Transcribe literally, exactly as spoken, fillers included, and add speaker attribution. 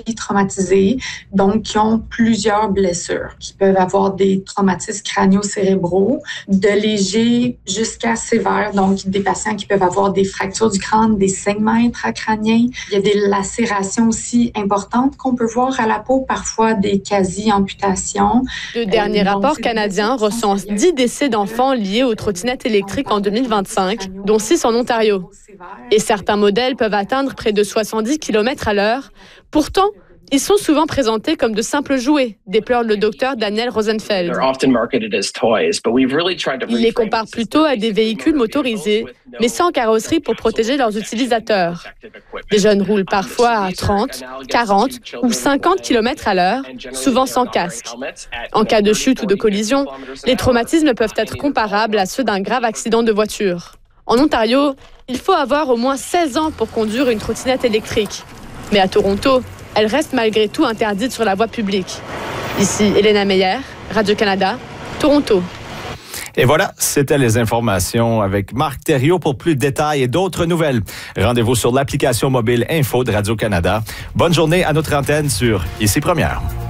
Speaker 1: polytraumatisés, donc qui ont plusieurs blessures, qui peuvent avoir des traumatismes crânio-cérébraux, de légers jusqu'à sévères, donc des patients qui peuvent avoir des fractures du crâne, des saignements intracrâniens. Il y a des lacérations aussi importantes qu'on peut voir à la peau, parfois des quasi-amputations.
Speaker 2: Le dernier euh, rapport canadien recense dix décès d'enfants liés aux trottinettes électriques en deux mille vingt-cinq, dont six en Ontario. Et certains modèles peuvent atteindre près de soixante-dix kilomètres à l'heure. Pourtant, ils sont souvent présentés comme de simples jouets, déplore le docteur Daniel Rosenfeld. Ils les comparent plutôt à des véhicules motorisés, mais sans carrosserie pour protéger leurs utilisateurs. Les jeunes roulent parfois à trente, quarante ou cinquante kilomètres à l'heure, souvent sans casque. En cas de chute ou de collision, les traumatismes peuvent être comparables à ceux d'un grave accident de voiture. En Ontario, il faut avoir au moins seize ans pour conduire une trottinette électrique. Mais à Toronto, elle reste malgré tout interdite sur la voie publique. Ici, Elena Meyer, Radio-Canada, Toronto.
Speaker 3: Et voilà, c'était les informations avec Marc Thériault pour plus de détails et d'autres nouvelles. Rendez-vous sur l'application mobile Info de Radio-Canada. Bonne journée à notre antenne sur Ici Première.